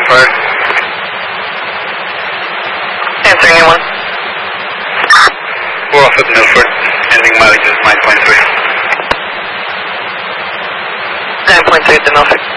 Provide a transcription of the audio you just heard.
Fire. Answer anyone. 4 off at Milford, ending mileage is 9.3. 9.3 to Milford.